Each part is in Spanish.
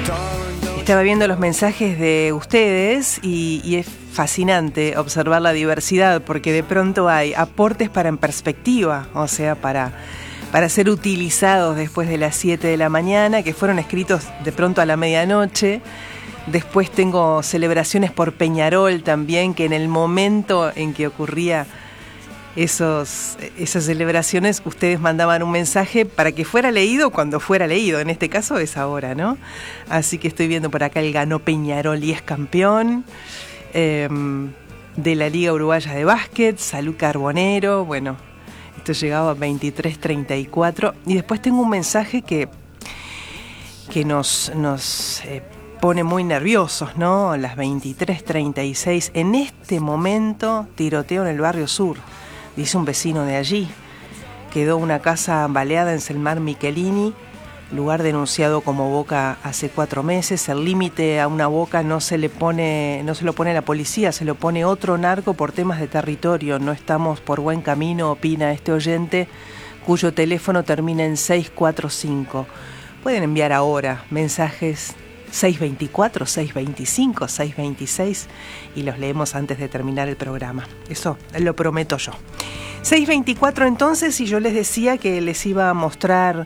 Estaba viendo los mensajes de ustedes y es fascinante observar la diversidad, porque de pronto hay aportes para en perspectiva, o sea, para ser utilizados después de las 7 de la mañana, que fueron escritos de pronto a la medianoche. Después tengo celebraciones por Peñarol también, que en el momento en que ocurría esas celebraciones, ustedes mandaban un mensaje para que fuera leído cuando fuera leído. En este caso es ahora, ¿no? Así que estoy viendo por acá el ganó Peñarol y es campeón de la Liga Uruguaya de Básquet. Salud Carbonero. Bueno, esto llegaba a 23:34. Y después tengo un mensaje que nos pone muy nerviosos, ¿no? Las 23:36. En este momento, tiroteo en el barrio sur. Dice un vecino de allí. Quedó una casa baleada en Selmar Michelini, lugar denunciado como Boca hace 4 meses. El límite a una Boca no se lo pone la policía, se lo pone otro narco por temas de territorio. No estamos por buen camino, opina este oyente, cuyo teléfono termina en 645. Pueden enviar ahora mensajes 624, 625, 626 y los leemos antes de terminar el programa. Eso lo prometo yo. 624 entonces, y yo les decía que les iba a mostrar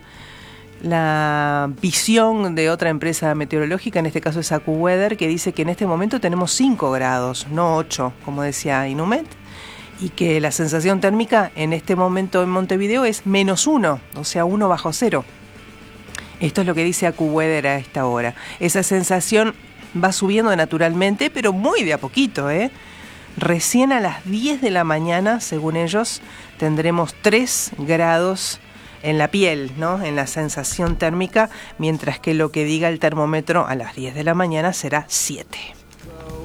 la visión de otra empresa meteorológica, en este caso es AccuWeather, que dice que en este momento tenemos 5 grados, no 8, como decía Inumet, y que la sensación térmica en este momento en Montevideo es -1, o sea, 1 bajo cero. Esto es lo que dice AccuWeather a esta hora. Esa sensación va subiendo naturalmente, pero muy de a poquito, ¿eh? Recién a las 10 de la mañana, según ellos, tendremos 3 grados en la piel, ¿no? En la sensación térmica, mientras que lo que diga el termómetro a las 10 de la mañana será 7.